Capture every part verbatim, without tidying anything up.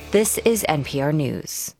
This is N P R News.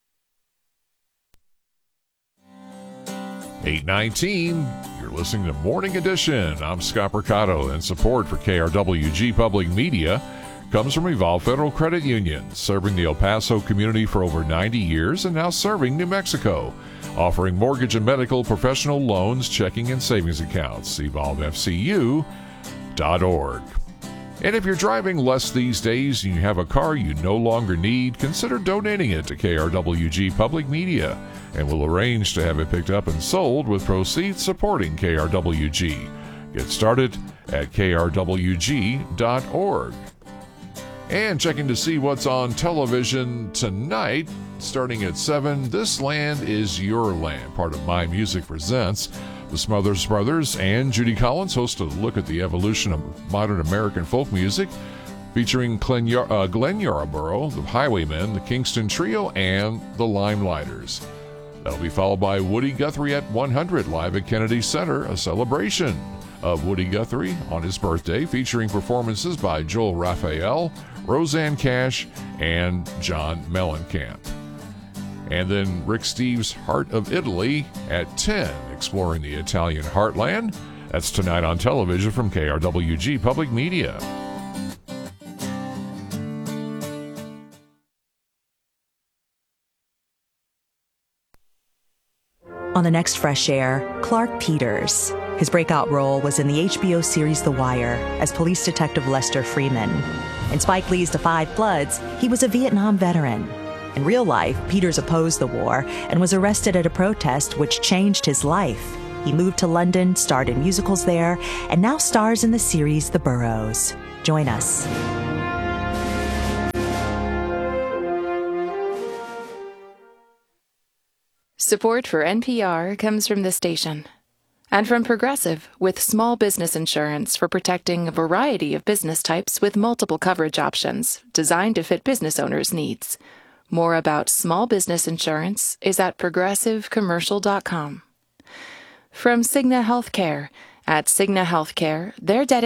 eight nineteen, you're listening to Morning Edition. I'm Scott Mercado, and support for K R W G Public Media comes from Evolve Federal Credit Union, serving the El Paso community for over ninety years and now serving New Mexico, offering mortgage and medical professional loans, checking and savings accounts. evolve f c u dot org. And if you're driving less these days and you have a car you no longer need, consider donating it to K R W G Public Media, and we'll arrange to have it picked up and sold with proceeds supporting K R W G. Get started at k r w g dot org. And checking to see what's on television tonight, starting at seven, This Land Is Your Land, part of My Music Presents. The Smothers Brothers and Judy Collins host a look at the evolution of modern American folk music, featuring Glenn, Yar- uh, Glenn Yarborough, the Highwaymen, the Kingston Trio, and the Limelighters. That'll be followed by Woody Guthrie at one hundred, live at Kennedy Center, a celebration of Woody Guthrie on his birthday, featuring performances by Joel Raphael, Roseanne Cash, and John Mellencamp. And then Rick Steves' Heart of Italy at ten, exploring the Italian heartland. That's tonight on television from K R W G Public Media. On the next Fresh Air, Clark Peters. His breakout role was in the H B O series The Wire as police detective Lester Freeman. In Spike Lee's Da five Bloods, he was a Vietnam veteran. In real life, Peters opposed the war and was arrested at a protest which changed his life. He moved to London, starred in musicals there, and now stars in the series The Burrows. Join us. Support for N P R comes from the station and from Progressive, with small business insurance for protecting a variety of business types with multiple coverage options designed to fit business owners' needs. More about small business insurance is at progressive commercial dot com. From Cigna Healthcare. At Cigna Healthcare, they're dedicated